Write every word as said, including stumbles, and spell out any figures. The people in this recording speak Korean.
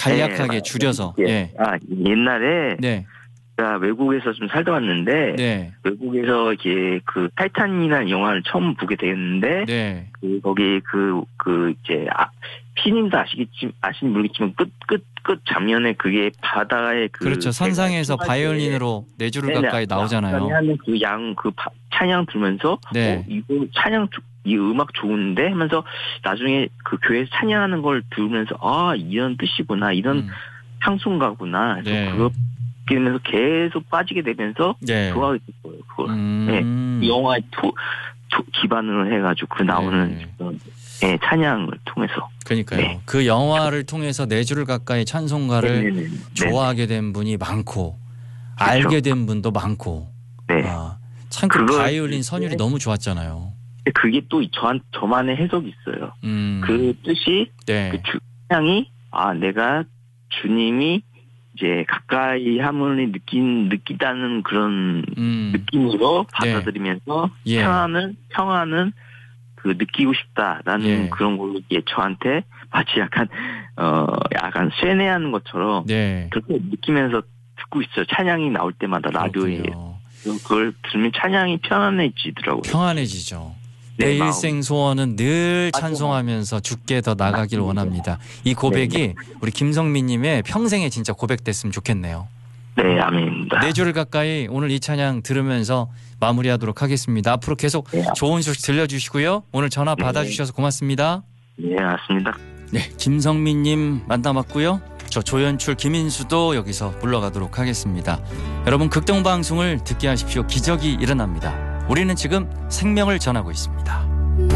간략하게 네, 줄여서. 예. 예. 아, 옛날에 네. 제가 외국에서 좀 살다 왔는데 네. 외국에서 이게 그 타이탄이라는 영화를 처음 보게 되었는데 네. 그 거기 그 그 이제 아, 피님도 아시겠지 아시는 모르겠지만 끝 끝 끝 장면에 그게 바다에 그 그렇죠. 선상에서 바이올린으로 네 줄을 가까이 나오잖아요. 하는 그 양 그 찬양 들으면서 네. 어, 이거 찬양 이 음악 좋은데 하면서 나중에 그 교회에서 찬양하는 걸 들으면서 아 이런 뜻이구나 이런 음. 향수인가구나 그래서 네. 그거 느끼면서 계속 빠지게 되면서 네. 좋아하게 됐어요. 그걸. 음. 네. 그 영화에 토, 토, 기반으로 해가지고 그 나오는 네. 그런, 네, 찬양을 통해서. 그러니까요. 네. 그 영화를 통해서 네 줄을 가까이 찬송가를 네네네. 좋아하게 된 분이 많고 그렇죠. 알게 된 분도 많고. 네. 아, 참 그 그걸 바이올린 선율이 너무 좋았잖아요. 그게 또 저한 저만의 해석이 있어요. 음. 그 뜻이 네. 그 주, 찬양이 아 내가 주님이 이제 가까이 함을 느낀 느끼다는 그런 음. 느낌으로 받아들이면서 네. 예. 평안은 평안은 그 느끼고 싶다라는 예. 그런 걸로 이게 저한테 마치 약간 어 약간 쇠뇌하는 것처럼 네. 그렇게 느끼면서 듣고 있어요. 찬양이 나올 때마다 라디오에 그렇군요. 그걸 들으면 찬양이 편안해지더라고요. 평안해지죠. 네, 내 일생 소원은 늘 맞아요. 찬송하면서 주께 더 나가길 맞습니다. 원합니다. 이 고백이 네. 우리 김성민님의 평생에 진짜 고백됐으면 좋겠네요. 네, 아멘입니다. 네 줄 가까이 오늘 이 찬양 들으면서 마무리하도록 하겠습니다. 앞으로 계속 네. 좋은 소식 들려주시고요. 오늘 전화 네. 받아주셔서 고맙습니다. 네, 맞습니다. 네, 김성민님 만나봤고요. 저 조연출 김인수도 여기서 물러가도록 하겠습니다. 여러분 극동방송을 듣게 하십시오. 기적이 일어납니다. 우리는 지금 생명을 전하고 있습니다.